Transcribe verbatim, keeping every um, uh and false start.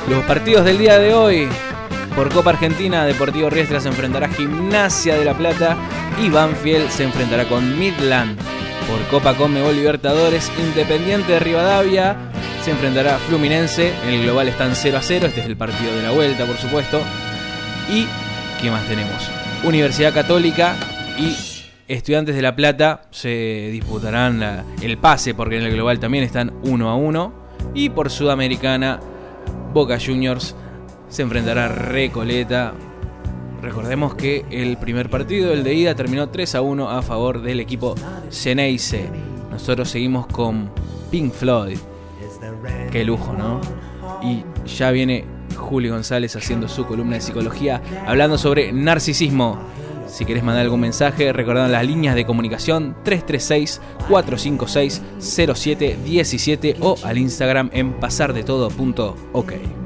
Los partidos del día de hoy. Por Copa Argentina, Deportivo Riestra se enfrentará a Gimnasia de La Plata y Banfield se enfrentará con Midland. Por Copa Conmebol Libertadores, Independiente de Rivadavia se enfrentará a Fluminense. En el global están cero a cero. Este es el partido de la vuelta, por supuesto. Y, ¿qué más tenemos? Universidad Católica y Estudiantes de La Plata se disputarán la, el pase, porque en el global también están uno a uno. Y por Sudamericana, Boca Juniors se enfrentará a Recoleta. Recordemos que el primer partido, el de ida, terminó tres a uno a favor del equipo Xeneize. Nosotros seguimos con Pink Floyd. Qué lujo, ¿no? Y ya viene Juli González haciendo su columna de psicología, hablando sobre narcisismo. Si querés mandar algún mensaje, recordad las líneas de comunicación tres tres seis, cuatro cinco seis, cero siete uno siete o al Instagram en pasardetodo punto ok.